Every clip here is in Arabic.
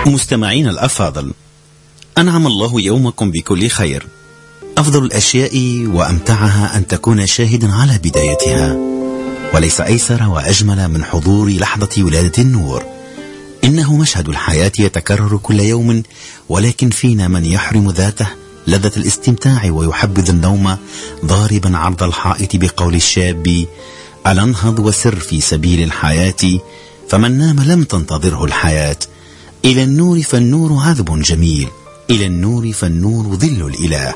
مستمعين الأفاضل، أنعم الله يومكم بكل خير. أفضل الأشياء وأمتعها أن تكون شاهدا على بدايتها، وليس أيسر وأجمل من حضور لحظة ولادة النور. إنه مشهد الحياة يتكرر كل يوم، ولكن فينا من يحرم ذاته لذة الاستمتاع ويحبذ النوم ضاربا عرض الحائط بقول الشاب: ألا انهض وسر في سبيل الحياة، فمن نام لم تنتظره الحياة. إلى النور فالنور عذب جميل، إلى النور فالنور ظل الإله.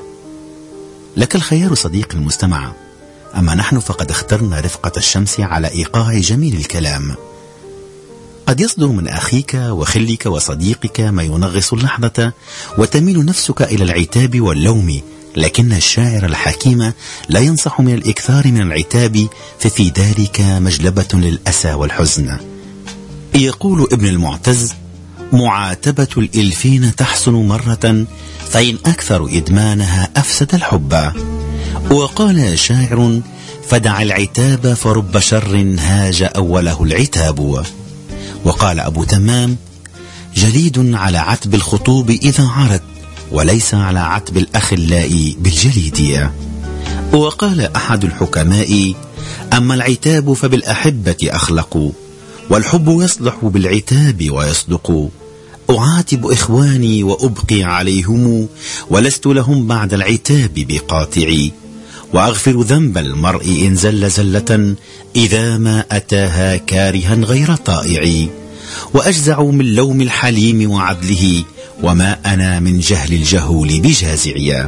لك الخيار صديقي المستمع، أما نحن فقد اخترنا رفقة الشمس على إيقاع جميل الكلام. قد يصدر من أخيك وخلك وصديقك ما ينغص اللحظة وتميل نفسك إلى العتاب واللوم، لكن الشاعر الحكيم لا ينصح من الإكثار من العتاب، ففي ذلك مجلبة للأسى والحزن. يقول ابن المعتز: معاتبة الإلفين تحسن مرة، فإن أكثر إدمانها أفسد الحب. وقال شاعر: فدع العتاب فرب شر هاج أوله العتاب. وقال أبو تمام: جليد على عتب الخطوب إذا عرت، وليس على عتب الأخلاء بالجليد. وقال أحد الحكماء: أما العتاب فبالأحبة أخلق، والحب يصلح بالعتاب ويصدق. أعاتب إخواني وأبقي عليهم، ولست لهم بعد العتاب بقاطعي. وأغفر ذنب المرء إن زل زلة، إذا ما أتاها كارها غير طائعي. وأجزع من لوم الحليم وعدله، وما أنا من جهل الجهول بجازعيا.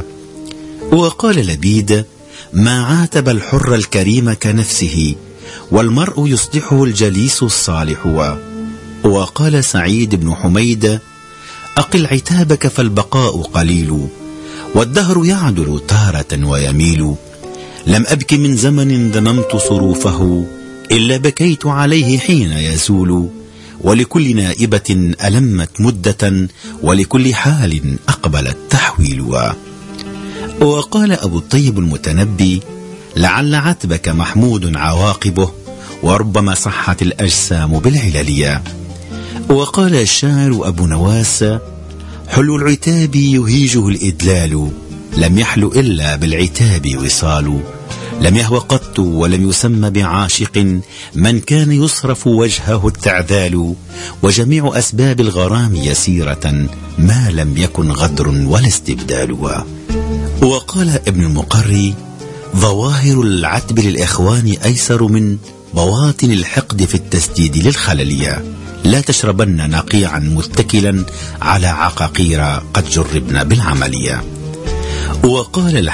وقال لبيد: ما عاتب الحر الكريم كنفسه، والمرء يصلحه الجليس الصالح. وقال سعيد بن حميد: أقل عتابك فالبقاء قليل، والدهر يعدل تارة ويميل. لم أبك من زمن ذممت صروفه، إلا بكيت عليه حين يزول. ولكل نائبة ألمت مدة، ولكل حال أقبلت تحويل. وقال أبو الطيب المتنبي: لعل عتبك محمود عواقبه، وربما صحت الأجسام بالعللية. وقال الشاعر أبو نواس: حلو العتاب يهيجه الإدلال، لم يحل إلا بالعتاب وصال. لم يهو قط ولم يسم بعاشق، من كان يصرف وجهه التعذال. وجميع أسباب الغرام يسيرة، ما لم يكن غدر ولا استبدال. وقال ابن المقري: ظواهر العتب للإخوان أيسر من بواطن الحقد في التسديد للخللية. لا تشربن نقيعا متكلا على عقاقير قد جربنا بالعملية. وقال